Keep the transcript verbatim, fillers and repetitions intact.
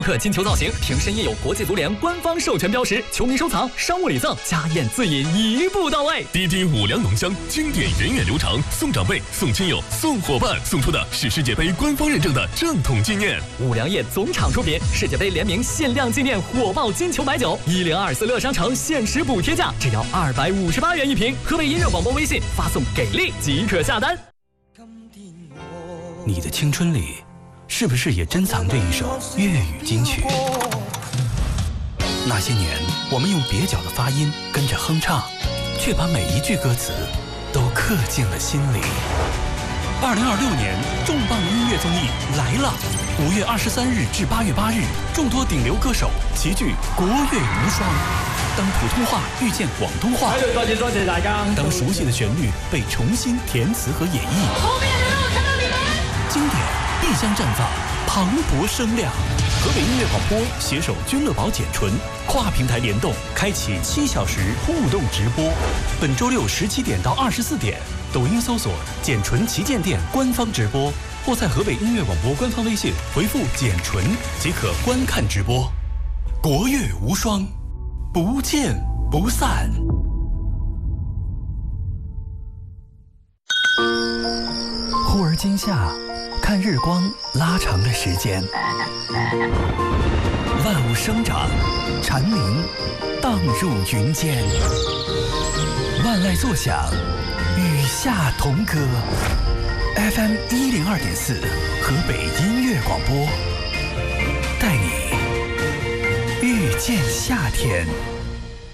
克金球造型，瓶身印有国际足联官方授权标识，球迷收藏、商务礼赠、家宴自饮一步到位。 滴滴五粮浓香，经典源远流长，送长辈、送亲友、送伙伴，送出的是世界杯官方认证的正统纪念。 五粮液总厂出品，世界杯联名限量纪念火爆金球白酒，一零二四乐商城限时补贴价，只要二百五十八元一瓶。河北音乐广播微信发送给力即可下单。 你的青春里，是不是也珍藏着一首粤语金曲？那些年，我们用蹩脚的发音跟着哼唱，却把每一句歌词都刻进了心里。二零二六年重磅音乐综艺来了！五月二十三日至八月八日，众多顶流歌手齐聚国乐无双。当普通话遇见广东话， 多謝多謝大家。 当熟悉的旋律被重新填词和演绎， 后面的让我看到你们。 经典必将绽放，磅礴声量。河北音乐广播携手君乐宝简纯，跨平台联动，开启七小时互动直播。本周六十七点到二十四点，抖音搜索“简纯旗舰店”官方直播，或在河北音乐广播官方微信回复“简纯”即可观看直播。国乐无双，不见不散。忽而今夏，看日光拉长了时间，万物生长，蝉鸣荡入云间，万籁作响，与夏同歌。F M 一零二点四，河北音乐广播，带你遇见夏天。